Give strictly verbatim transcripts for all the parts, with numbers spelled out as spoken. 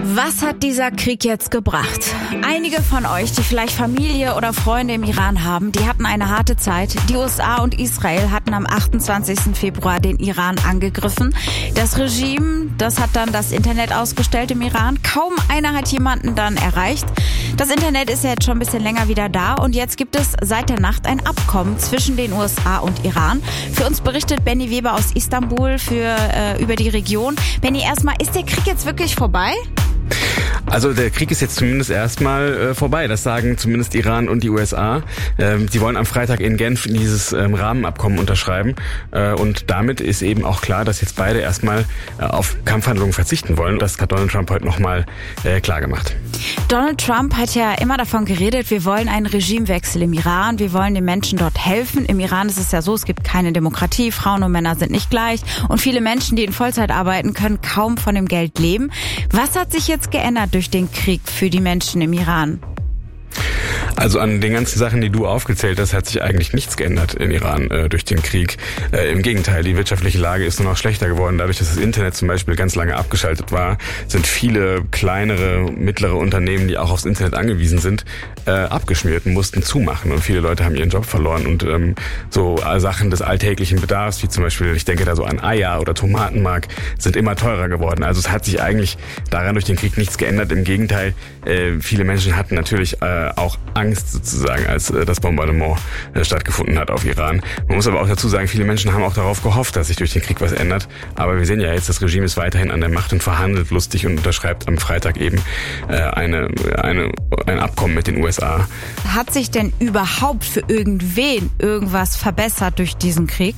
Was hat dieser Krieg jetzt gebracht? Einige von euch, die vielleicht Familie oder Freunde im Iran haben, die hatten eine harte Zeit. Die U S A und Israel hatten am achtundzwanzigsten Februar den Iran angegriffen. Das Regime, das hat dann das Internet ausgestellt im Iran. Kaum einer hat jemanden dann erreicht. Das Internet ist ja jetzt schon ein bisschen länger wieder da und jetzt gibt es seit der Nacht ein Abkommen zwischen den U S A und Iran. Für uns berichtet Benny Weber aus Istanbul für, äh, über die Region. Benny, erstmal, ist der Krieg jetzt wirklich vorbei? Also der Krieg ist jetzt zumindest erstmal äh, vorbei. Das sagen zumindest Iran und die U S A. Ähm, sie wollen am Freitag in Genf dieses ähm, Rahmenabkommen unterschreiben. Äh, und damit ist eben auch klar, dass jetzt beide erstmal äh, auf Kampfhandlungen verzichten wollen. Das hat Donald Trump heute nochmal äh, klar gemacht. Donald Trump hat ja immer davon geredet, wir wollen einen Regimewechsel im Iran. Wir wollen den Menschen dort helfen. Im Iran ist es ja so, es gibt keine Demokratie. Frauen und Männer sind nicht gleich. Und viele Menschen, die in Vollzeit arbeiten, können kaum von dem Geld leben. Was hat sich jetzt geändert durch den Krieg für die Menschen im Iran? Also an den ganzen Sachen, die du aufgezählt hast, hat sich eigentlich nichts geändert im Iran äh, durch den Krieg. Äh, Im Gegenteil, die wirtschaftliche Lage ist nur noch schlechter geworden. Dadurch, dass das Internet zum Beispiel ganz lange abgeschaltet war, sind viele kleinere, mittlere Unternehmen, die auch aufs Internet angewiesen sind, äh, abgeschmiert und mussten zumachen. Und viele Leute haben ihren Job verloren. Und ähm, so Sachen des alltäglichen Bedarfs, wie zum Beispiel, ich denke da so an Eier oder Tomatenmark, sind immer teurer geworden. Also es hat sich eigentlich daran durch den Krieg nichts geändert. Im Gegenteil, äh, viele Menschen hatten natürlich äh, auch Angst sozusagen, als äh, das Bombardement äh, stattgefunden hat auf Iran. Man muss aber auch dazu sagen, viele Menschen haben auch darauf gehofft, dass sich durch den Krieg was ändert. Aber wir sehen ja jetzt, das Regime ist weiterhin an der Macht und verhandelt lustig und unterschreibt am Freitag eben äh, eine, eine, ein Abkommen mit den U S A. Hat sich denn überhaupt für irgendwen irgendwas verbessert durch diesen Krieg?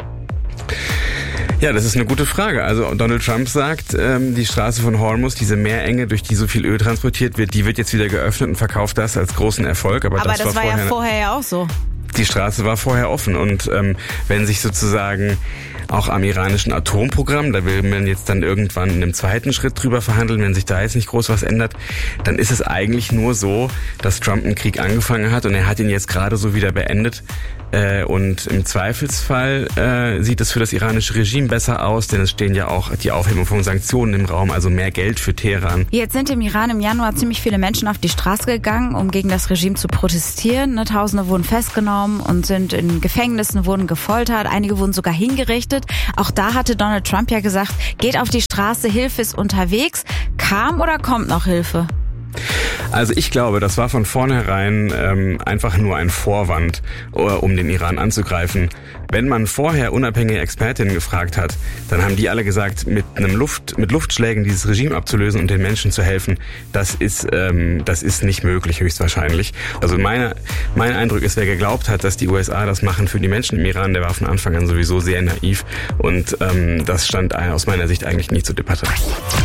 Ja, das ist eine gute Frage. Also Donald Trump sagt, ähm, die Straße von Hormuz, diese Meerenge, durch die so viel Öl transportiert wird, die wird jetzt wieder geöffnet und verkauft das als großen Erfolg. Aber, Aber das, das war, war vorher, ja vorher ja auch so. Die Straße war vorher offen und ähm, wenn sich sozusagen auch am iranischen Atomprogramm, da will man jetzt dann irgendwann in einem zweiten Schritt drüber verhandeln, wenn sich da jetzt nicht groß was ändert, dann ist es eigentlich nur so, dass Trump einen Krieg angefangen hat und er hat ihn jetzt gerade so wieder beendet. Äh, und im Zweifelsfall äh, sieht es für das iranische Regime besser aus, denn es stehen ja auch die Aufhebung von Sanktionen im Raum, also mehr Geld für Teheran. Jetzt sind im Iran im Januar ziemlich viele Menschen auf die Straße gegangen, um gegen das Regime zu protestieren. Ne, Tausende wurden festgenommen und sind in Gefängnissen, wurden gefoltert, einige wurden sogar hingerichtet. Auch da hatte Donald Trump ja gesagt, geht auf die Straße, Hilfe ist unterwegs. Kam oder kommt noch Hilfe? Also ich glaube, das war von vornherein ähm, einfach nur ein Vorwand, um den Iran anzugreifen. Wenn man vorher unabhängige Expertinnen gefragt hat, dann haben die alle gesagt, mit einem Luft, mit Luftschlägen dieses Regime abzulösen und den Menschen zu helfen, das ist, ähm, das ist nicht möglich, höchstwahrscheinlich. Also meine, mein Eindruck ist, wer geglaubt hat, dass die U S A das machen für die Menschen im Iran, der war von Anfang an sowieso sehr naiv und ähm, das stand aus meiner Sicht eigentlich nie zur Debatte.